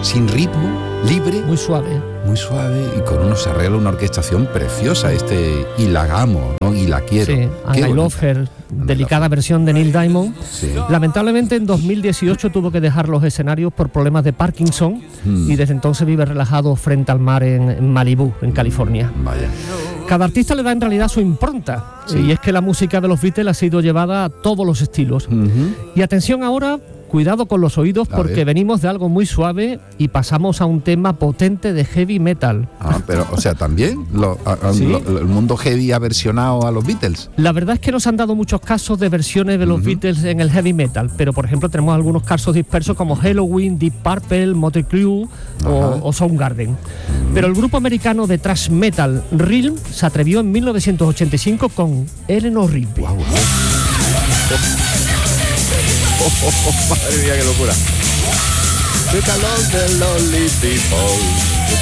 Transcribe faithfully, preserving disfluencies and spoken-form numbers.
sin ritmo, libre. Muy suave. Muy suave y con unos arreglos, una orquestación preciosa, este Y la amo, ¿no? Y la quiero. Sí, And I Love Her, delicada versión de Neil Diamond. Sí. Lamentablemente en dos mil dieciocho tuvo que dejar los escenarios por problemas de Parkinson hmm. y desde entonces vive relajado frente al mar en, en Malibú, en California. Vaya. Cada artista le da en realidad su impronta, sí. y es que la música de los Beatles ha sido llevada a todos los estilos. Uh-huh. Y atención ahora, cuidado con los oídos, a porque ver. venimos de algo muy suave y pasamos a un tema potente de heavy metal. Ah, pero, o sea, también lo, a, a, ¿Sí? lo, el mundo heavy ha versionado a los Beatles. La verdad es que nos han dado muchos casos de versiones de los uh-huh. Beatles en el heavy metal, pero por ejemplo tenemos algunos casos dispersos como Halloween, Deep Purple, Motley Crue o, o Soundgarden. Uh-huh. Pero el grupo americano de thrash metal Realm se atrevió en mil novecientos ochenta y cinco con Eleanor Rigby. Wow, wow. Oh, oh, oh, madre mía, qué locura. The Lonely People.